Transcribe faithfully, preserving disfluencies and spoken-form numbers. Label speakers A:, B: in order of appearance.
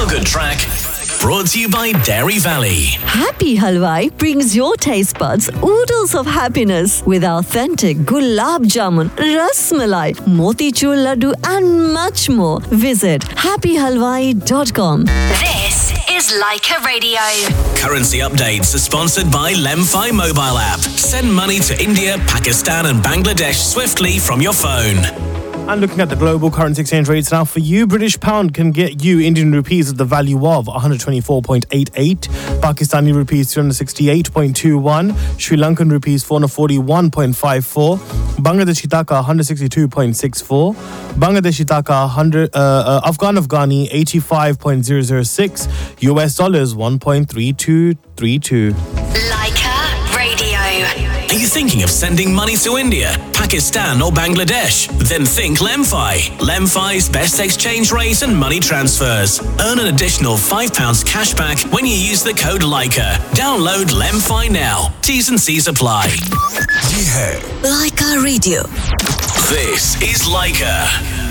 A: feel-good track brought to you by Dairy Valley.
B: Happy Halwai brings your taste buds oodles of happiness with authentic gulab jamun, ras malai, motichur laddu and much more. Visit happy halwai dot com.
C: This is Leica Radio.
A: Currency updates are sponsored by Lemfi mobile app. Send money to India, Pakistan and Bangladesh swiftly from your phone.
D: And looking at the global currency exchange rates now for you, British pound can get you Indian rupees at the value of one hundred twenty-four point eight eight, Pakistani rupees three hundred sixty-eight point two one, Sri Lankan rupees four hundred forty-one point five four, Bangladeshi taka one hundred sixty-two point six four, Bangladeshi taka one hundred, uh, uh, Afghan Afghani eighty-five point zero zero six, U S dollars one point three two three two.
C: Leica Radio.
A: Are you thinking of sending money to India, Pakistan or Bangladesh? Then think Lemfi. Lemfi's best exchange rate and money transfers. Earn an additional five pounds cash back when you use the code Leica. Download Lemfi now. T's and C's apply.
E: Yeah.
B: Leica Radio.
A: This is Leica.